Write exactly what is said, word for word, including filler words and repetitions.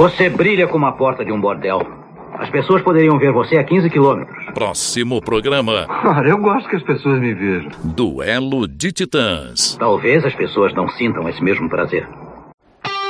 Você brilha como a porta de um bordel. As pessoas poderiam ver você a quinze quilômetros. Próximo programa. Cara, eu gosto que as pessoas me vejam. Duelo de Titãs. Talvez as pessoas não sintam esse mesmo prazer.